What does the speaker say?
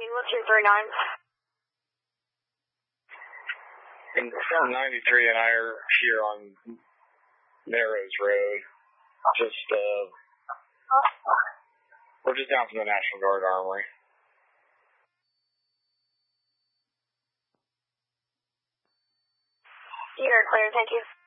What's your 39? And 93 and I are here on Narrows Road. We're just down from the National Guard Armory. You're clear, thank you.